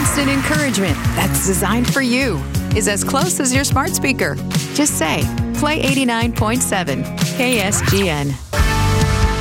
constant encouragement that's designed for you is as close as your smart speaker. Just say, play 89.7 KSGN.